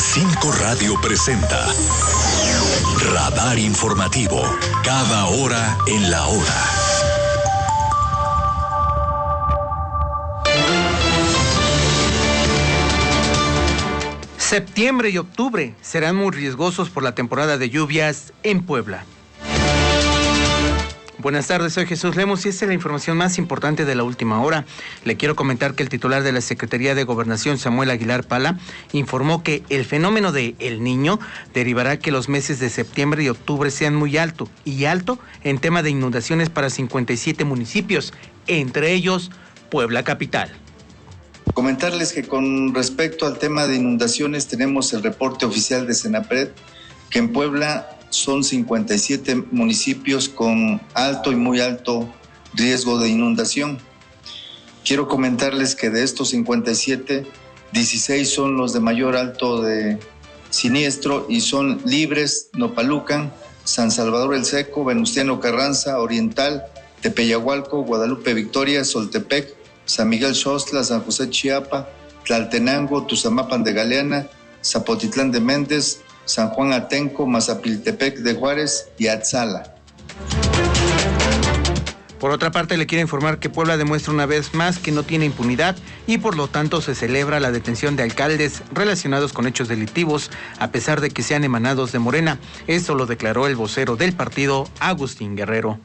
5 Radio presenta Radar Informativo, cada hora en la hora. Septiembre y octubre serán muy riesgosos por la temporada de lluvias en Puebla. Buenas tardes, soy Jesús Lemos y esta es la información más importante de la última hora. Le quiero comentar que el titular de la Secretaría de Gobernación, Samuel Aguilar Pala, informó que el fenómeno de El Niño derivará que los meses de septiembre y octubre sean muy alto en tema de inundaciones para 57 municipios, entre ellos Puebla Capital. Comentarles que con respecto al tema de inundaciones tenemos el reporte oficial de Senapred, que en Puebla son 57 municipios con alto y muy alto riesgo de inundación. Quiero comentarles que de estos 57, 16 son los de mayor alto de siniestro y son Libres, Nopalucan, San Salvador el Seco, Venustiano Carranza, Oriental, Tepeyahualco, Guadalupe Victoria, Soltepec, San Miguel Xostla, San José Chiapa, Tlaltenango, Tuzamapan de Galeana, Zapotitlán de Méndez, San Juan Atenco, Mazapiltepec de Juárez y Atzala. Por otra parte, le quiero informar que Puebla demuestra una vez más que no tiene impunidad y por lo tanto se celebra la detención de alcaldes relacionados con hechos delictivos, a pesar de que sean emanados de Morena. Eso lo declaró el vocero del partido, Agustín Guerrero.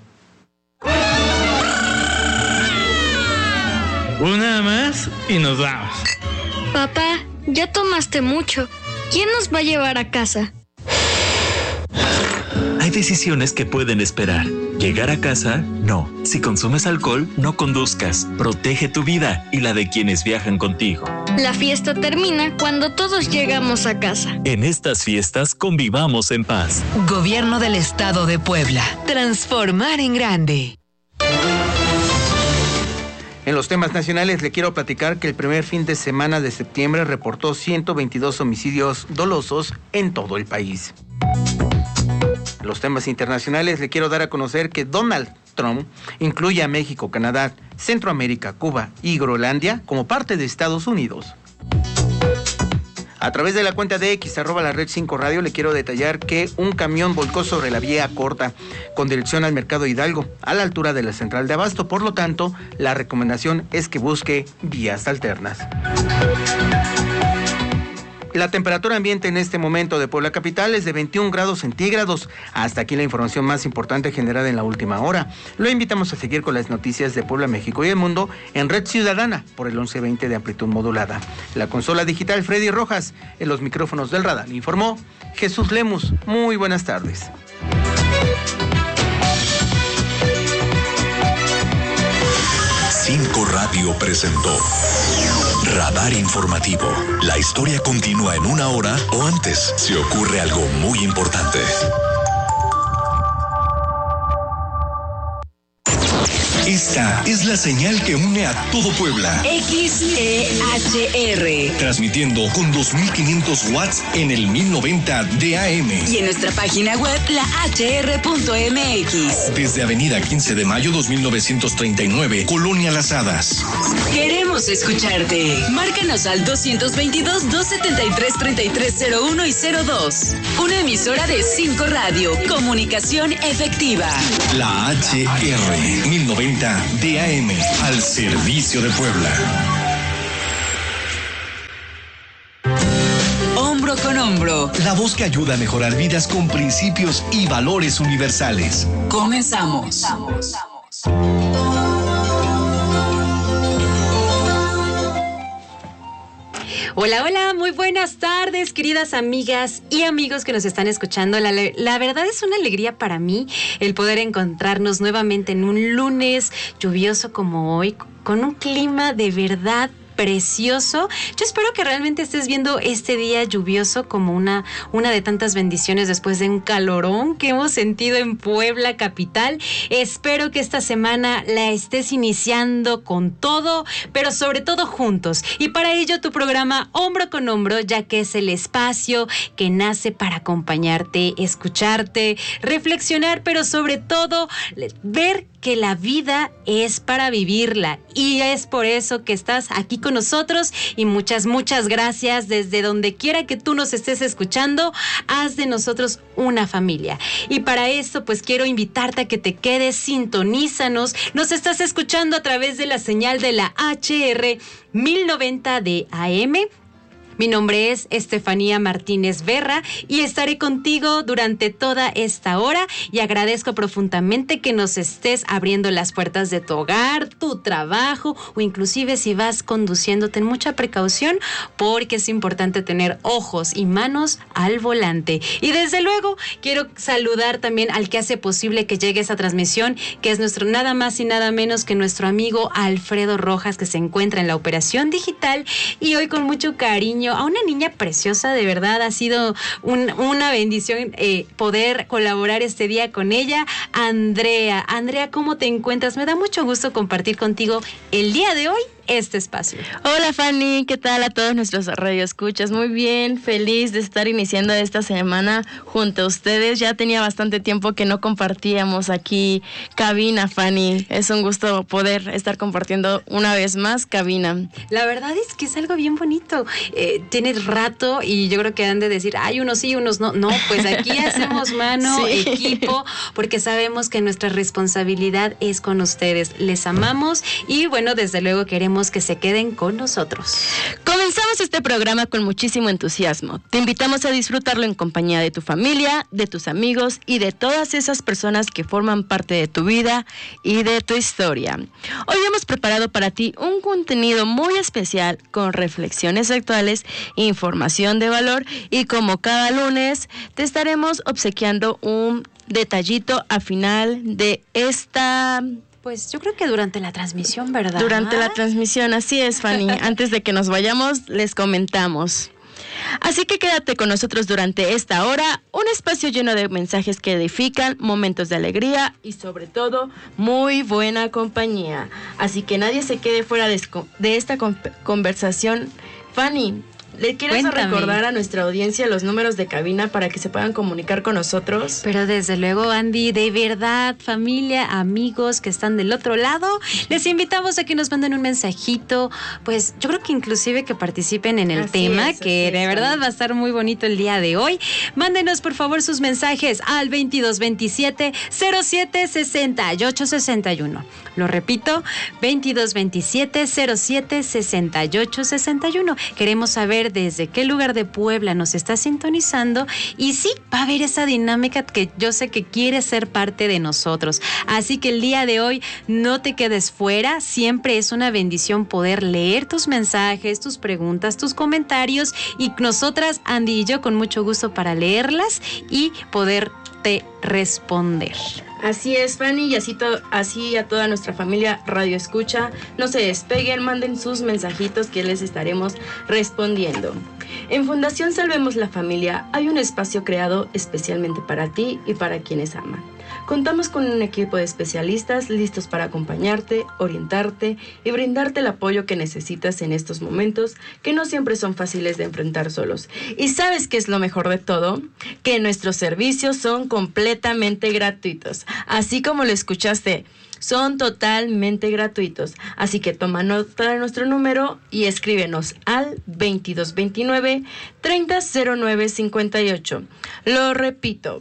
Una más y nos vamos. Papá, ya tomaste mucho. ¿Quién nos va a llevar a casa? Hay decisiones que pueden esperar. Llegar a casa, no. Si consumes alcohol, no conduzcas. Protege tu vida y la de quienes viajan contigo. La fiesta termina cuando todos llegamos a casa. En estas fiestas convivamos en paz. Gobierno del Estado de Puebla. Transformar en grande. En los temas nacionales le quiero platicar que el primer fin de semana de septiembre reportó 122 homicidios dolosos en todo el país. En los temas internacionales le quiero dar a conocer que Donald Trump incluye a México, Canadá, Centroamérica, Cuba y Groenlandia como parte de Estados Unidos. A través de la cuenta de X, @lared5radio, le quiero detallar que un camión volcó sobre la vía corta con dirección al Mercado Hidalgo, a la altura de la central de Abasto. Por lo tanto, la recomendación es que busque vías alternas. La temperatura ambiente en este momento de Puebla Capital es de 21 grados centígrados. Hasta aquí la información más importante generada en la última hora. Lo invitamos a seguir con las noticias de Puebla, México y el mundo en Red Ciudadana por el 1120 de amplitud modulada. La consola digital Freddy Rojas, en los micrófonos del radar, informó Jesús Lemus. Muy buenas tardes. Cinco Radio presentó Radar Informativo. La historia continúa en una hora o antes si ocurre algo muy importante. Esta es la señal que une a todo Puebla. XEHR. Transmitiendo con 2500 watts en el 1090 de AM. Y en nuestra página web, lahr.mx. Desde Avenida 15 de Mayo 2939, Colonia Las Hadas. Queremos escucharte. Márcanos al 222-273-3301 y 02. Una emisora de 5 Radio. Comunicación efectiva. La HR 1090 DAM, al servicio de Puebla. Hombro con hombro. La voz que ayuda a mejorar vidas con principios y valores universales. Comenzamos. Hola, hola, muy buenas tardes, queridas amigas y amigos que nos están escuchando. La verdad es una alegría para mí el poder encontrarnos nuevamente en un lunes lluvioso como hoy, con un clima de verdad precioso. Yo espero que realmente estés viendo este día lluvioso como una de tantas bendiciones después de un calorón que hemos sentido en Puebla Capital. Espero que esta semana la estés iniciando con todo, pero sobre todo juntos. Y para ello tu programa Hombro con Hombro, ya que es el espacio que nace para acompañarte, escucharte, reflexionar, pero sobre todo ver que la vida es para vivirla. Y es por eso que estás aquí con nosotros y muchas gracias desde donde quiera que tú nos estés escuchando. Haz de nosotros una familia. Y para eso, pues quiero invitarte a que te quedes, sintonízanos. Nos estás escuchando a través de la señal de la HR 1090 de AM. Mi nombre es Estefanía Martínez Berra y estaré contigo durante toda esta hora y agradezco profundamente que nos estés abriendo las puertas de tu hogar, tu trabajo o inclusive si vas conduciendo, ten mucha precaución porque es importante tener ojos y manos al volante. Y desde luego quiero saludar también al que hace posible que llegue esa transmisión, que es nuestro nada más y nada menos que nuestro amigo Alfredo Rojas, que se encuentra en la operación digital y hoy con mucho cariño a una niña preciosa, de verdad ha sido una bendición poder colaborar este día con ella. Andrea, ¿cómo te encuentras? Me da mucho gusto compartir contigo el día de hoy este espacio. Hola Fanny, ¿qué tal a todos nuestros radioescuchas? Muy bien, feliz de estar iniciando esta semana junto a ustedes. Ya tenía bastante tiempo que no compartíamos aquí cabina, Fanny. Es un gusto poder estar compartiendo una vez más cabina. La verdad es que es algo bien bonito. Tienes rato y yo creo que han de decir, hay unos sí, unos no. No, pues aquí hacemos mano, sí, equipo, porque sabemos que nuestra responsabilidad es con ustedes. Les amamos y bueno, desde luego queremos que se queden con nosotros. Comenzamos este programa con muchísimo entusiasmo. Te invitamos a disfrutarlo en compañía de tu familia, de tus amigos y de todas esas personas que forman parte de tu vida y de tu historia. Hoy hemos preparado para ti un contenido muy especial con reflexiones actuales, información de valor y como cada lunes te estaremos obsequiando un detallito al final de esta... Pues yo creo que durante la transmisión, ¿verdad? Durante la transmisión, así es, Fanny. Antes de que nos vayamos, les comentamos. Así que quédate con nosotros durante esta hora, un espacio lleno de mensajes que edifican, momentos de alegría y sobre todo, muy buena compañía. Así que nadie se quede fuera de esta conversación. Fanny, ¿le quieres recordar a nuestra audiencia los números de cabina para que se puedan comunicar con nosotros? Pero desde luego, Andy, de verdad, familia, amigos que están del otro lado, les invitamos a que nos manden un mensajito, pues yo creo que inclusive que participen en el tema, que de verdad va a estar muy bonito el día de hoy. Mándenos por favor sus mensajes al 2227-076861. Lo repito, 2227-076861. Queremos saber desde qué lugar de Puebla nos está sintonizando y sí, va a haber esa dinámica que yo sé que quieres ser parte de nosotros. Así que el día de hoy no te quedes fuera, siempre es una bendición poder leer tus mensajes, tus preguntas, tus comentarios y nosotras, Andy y yo, con mucho gusto para leerlas y poderte responder. Así es, Fanny, y así a toda nuestra familia Radio Escucha. No se despeguen, manden sus mensajitos que les estaremos respondiendo. En Fundación Salvemos la Familia hay un espacio creado especialmente para ti y para quienes aman. Contamos con un equipo de especialistas listos para acompañarte, orientarte y brindarte el apoyo que necesitas en estos momentos que no siempre son fáciles de enfrentar solos. ¿Y sabes qué es lo mejor de todo? Que nuestros servicios son completamente gratuitos. Así como lo escuchaste, son totalmente gratuitos. Así que toma nota de nuestro número y escríbenos al 2229-300958. Lo repito,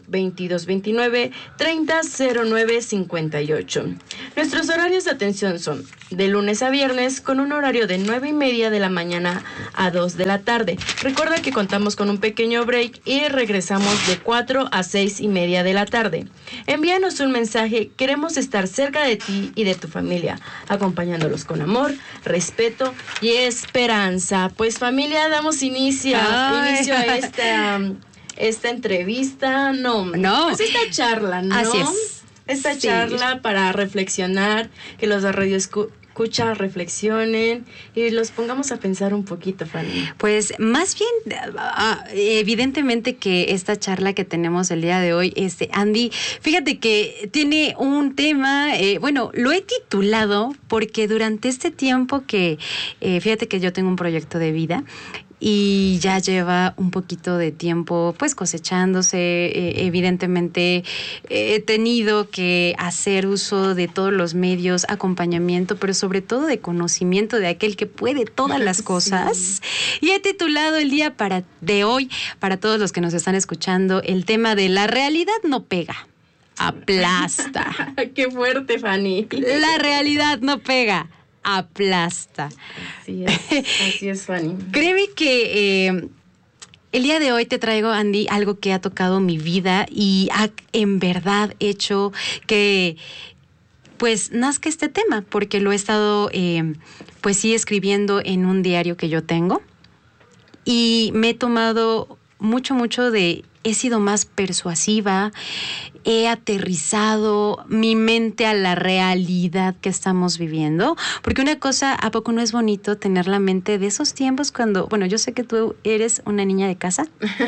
2229-300958. Nuestros horarios de atención son de lunes a viernes con un horario de 9:30 de la mañana a 2 de la tarde. Recuerda que contamos con un pequeño break y regresamos de 4 a 6:30 de la tarde. Envíanos un mensaje, queremos estar cerca de ti y de tu familia, acompañándolos con amor, respeto y esperanza. Pues familia, damos inicio a esta entrevista, pues esta charla, ¿no? Así es. Esta charla para reflexionar, que los de Radio Escucha reflexionen y los pongamos a pensar un poquito, Fanny. Pues más bien, evidentemente que esta charla que tenemos el día de hoy, Andy, fíjate que tiene un tema, lo he titulado porque durante este tiempo que, fíjate que yo tengo un proyecto de vida y ya lleva un poquito de tiempo pues cosechándose. Evidentemente he tenido que hacer uso de todos los medios, acompañamiento, pero sobre todo de conocimiento de aquel que puede todas las cosas. Sí. Y he titulado el día de hoy, para todos los que nos están escuchando, el tema de la realidad no pega, aplasta. ¡Qué fuerte, Fanny! La realidad no pega, aplasta. Así es, Fanny. Créeme que el día de hoy te traigo, Andy, algo que ha tocado mi vida y ha en verdad hecho que pues nazca este tema, porque lo he estado pues sí escribiendo en un diario que yo tengo, y me he tomado mucho he sido más persuasiva, he aterrizado mi mente a la realidad que estamos viviendo, porque una cosa, ¿a poco no es bonito tener la mente de esos tiempos cuando, bueno, yo sé que tú eres una niña de casa,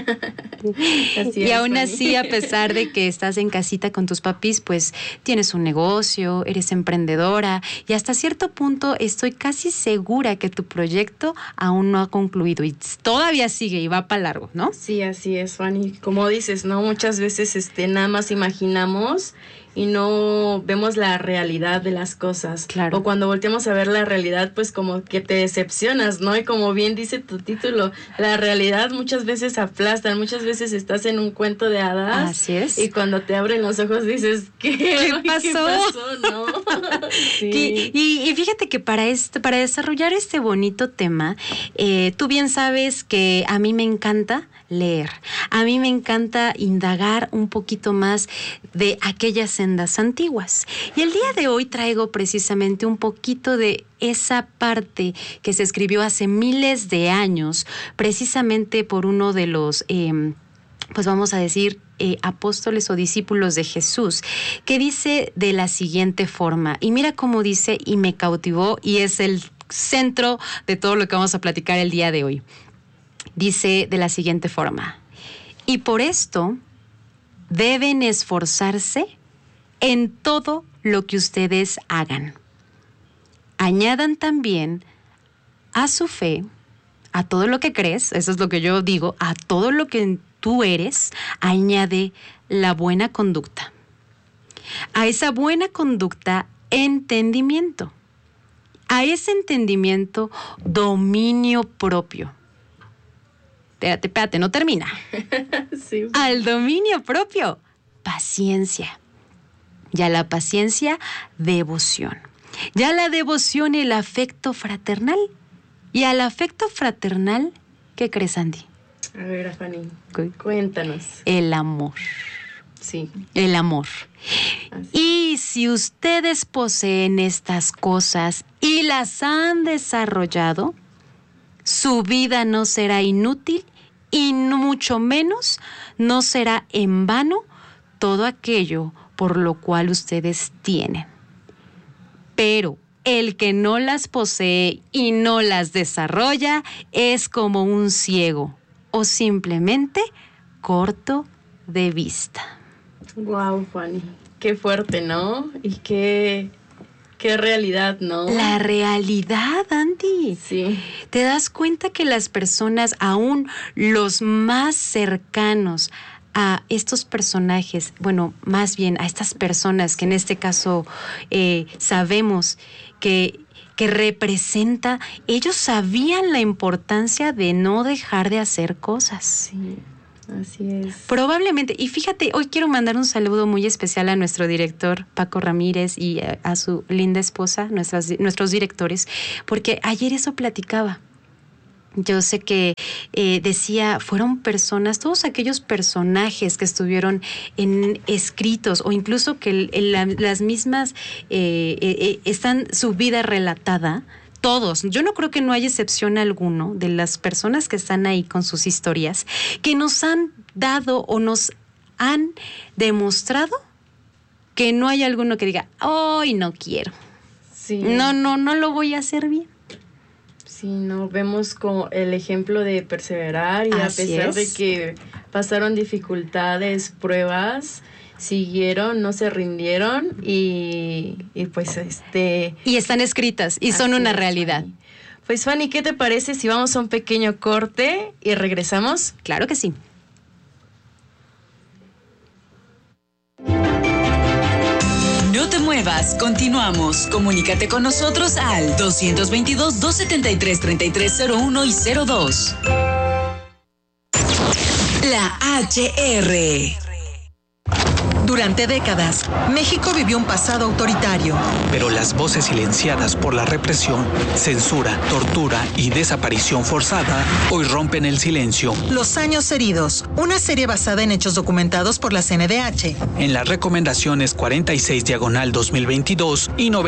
y aún así, a pesar de que estás en casita con tus papis, pues tienes un negocio, eres emprendedora, y hasta cierto punto estoy casi segura que tu proyecto aún no ha concluido y todavía sigue y va para largo, ¿no? Sí, así es, Fanny. Como dices, ¿no? Muchas veces nada más imaginamos y no vemos la realidad de las cosas. Claro. O cuando volteamos a ver la realidad, pues como que te decepcionas, ¿no? Y como bien dice tu título, la realidad muchas veces aplastan, muchas veces estás en un cuento de hadas. Así es. Y cuando te abren los ojos dices, ¿Qué pasó? ¿No? Sí. Y fíjate que para desarrollar este bonito tema, tú bien sabes que a mí me encanta leer. A mí me encanta indagar un poquito más de aquellas sendas antiguas. Y el día de hoy traigo precisamente un poquito de esa parte que se escribió hace miles de años, precisamente por uno de los, pues vamos a decir, apóstoles o discípulos de Jesús, que dice de la siguiente forma, y mira cómo dice, y me cautivó, y es el centro de todo lo que vamos a platicar el día de hoy. Dice de la siguiente forma: y por esto deben esforzarse en todo lo que ustedes hagan. Añadan también a su fe, a todo lo que crees, eso es lo que yo digo, a todo lo que tú eres, añade la buena conducta. A esa buena conducta, entendimiento. A ese entendimiento, dominio propio. Espérate, no termina. Sí. Al dominio propio, paciencia. Y a la paciencia, devoción. Y a la devoción, el afecto fraternal. Y al afecto fraternal, ¿qué crees, Andy? A ver, Fanny, cuéntanos. El amor. Sí. El amor. Así. Y si ustedes poseen estas cosas y las han desarrollado, su vida no será inútil y mucho menos no será en vano todo aquello por lo cual ustedes tienen. Pero el que no las posee y no las desarrolla es como un ciego o simplemente corto de vista. Wow, Fanny, qué fuerte, ¿no? Y qué realidad, ¿no? La realidad, Andy. Sí. Te das cuenta que las personas, aún los más cercanos a estos personajes, bueno, más bien a estas personas que en este caso sabemos que representa, ellos sabían la importancia de no dejar de hacer cosas. Sí. Así es. Probablemente, y fíjate, hoy quiero mandar un saludo muy especial a nuestro director Paco Ramírez y a su linda esposa, nuestros directores, porque ayer eso platicaba. Yo sé que decía, fueron personas, todos aquellos personajes que estuvieron en escritos o incluso que las mismas están su vida relatada. Todos, yo no creo que no haya excepción alguno de las personas que están ahí con sus historias que nos han dado o nos han demostrado que no hay alguno que diga, hoy no quiero. Sí. No lo voy a hacer bien. Sí, no, vemos como el ejemplo de perseverar y Así a pesar es. de que pasaron dificultades, pruebas, siguieron, no se rindieron y pues Y están escritas y son una realidad. Pues Fanny, ¿qué te parece si vamos a un pequeño corte y regresamos? Claro que sí. No te muevas, continuamos. Comunícate con nosotros al 222-273-3301 y 02. La HR. Durante décadas, México vivió un pasado autoritario. Pero las voces silenciadas por la represión, censura, tortura y desaparición forzada hoy rompen el silencio. Los años heridos, una serie basada en hechos documentados por la CNDH. En las recomendaciones 46/2022 y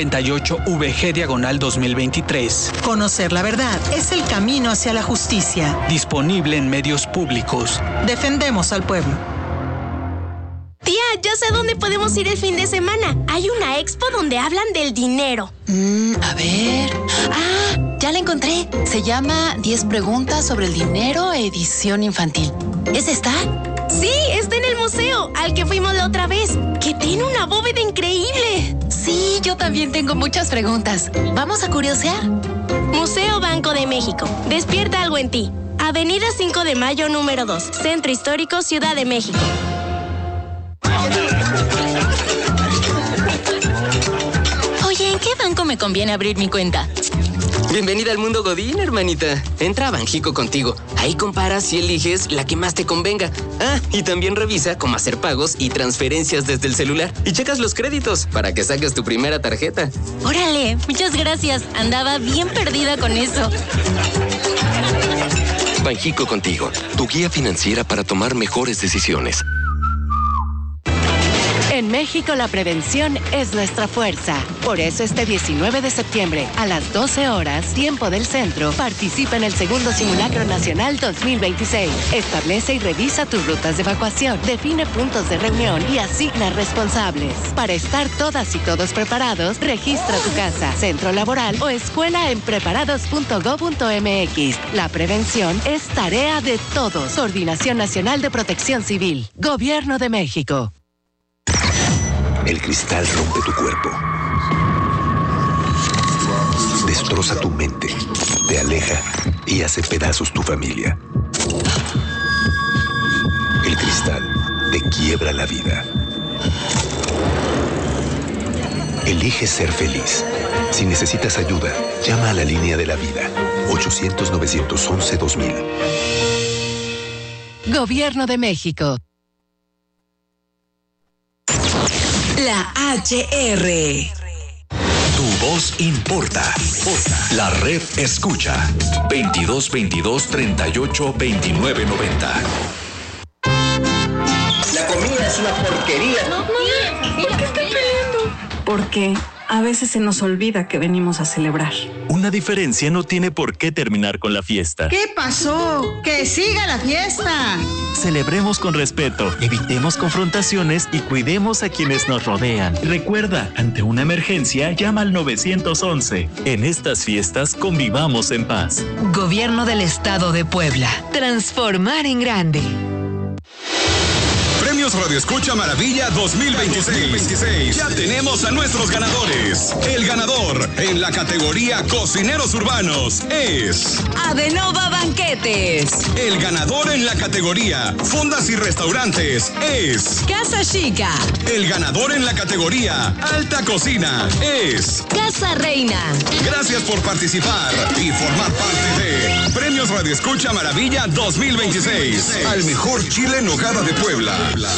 98/VG/2023. Conocer la verdad es el camino hacia la justicia. Disponible en medios públicos. Defendemos al pueblo. Tía, ya sé dónde podemos ir el fin de semana. Hay una expo donde hablan del dinero. A ver. Ya la encontré. Se llama 10 preguntas sobre el dinero, edición infantil. ¿Es esta? Sí, está en el museo, al que fuimos la otra vez, que tiene una bóveda increíble. Sí, yo también tengo muchas preguntas. ¿Vamos a curiosear? Museo Banco de México. Despierta algo en ti. Avenida 5 de Mayo, número 2. Centro Histórico, Ciudad de México. Oye, ¿en qué banco me conviene abrir mi cuenta? Bienvenida al mundo Godín, hermanita. Entra a Banjico contigo. Ahí comparas y eliges la que más te convenga. Y también revisa cómo hacer pagos y transferencias desde el celular. Y checas los créditos para que saques tu primera tarjeta. Órale, muchas gracias. Andaba bien perdida con eso. Banjico contigo, tu guía financiera para tomar mejores decisiones. En México la prevención es nuestra fuerza. Por eso este 19 de septiembre a las 12 horas, tiempo del centro, participa en el segundo Simulacro Nacional 2026. Establece y revisa tus rutas de evacuación, define puntos de reunión y asigna responsables. Para estar todas y todos preparados, registra tu casa, centro laboral o escuela en preparados.go.mx. La prevención es tarea de todos. Coordinación Nacional de Protección Civil. Gobierno de México. El cristal rompe tu cuerpo. Destroza tu mente, te aleja y hace pedazos tu familia. El cristal te quiebra la vida. Elige ser feliz. Si necesitas ayuda, llama a la línea de la vida. 800-911-2000. Gobierno de México. La HR. Tu voz importa. La red escucha. 2222-382990. La comida es una porquería. ¿Por qué están peleando? Porque a veces se nos olvida que venimos a celebrar. Una diferencia no tiene por qué terminar con la fiesta. ¿Qué pasó? ¡Que siga la fiesta! Celebremos con respeto, evitemos confrontaciones y cuidemos a quienes nos rodean. Recuerda, ante una emergencia, llama al 911. En estas fiestas convivamos en paz. Gobierno del Estado de Puebla. Transformar en grande. Premios Radio Escucha Maravilla 2026. Ya tenemos a nuestros ganadores. El ganador en la categoría Cocineros Urbanos es Adenova Banquetes. El ganador en la categoría Fondas y Restaurantes es Casa Chica. El ganador en la categoría Alta Cocina es Casa Reina. Gracias por participar y formar parte de Premios Radio Escucha Maravilla 2026. Al mejor chile en nogada de Puebla.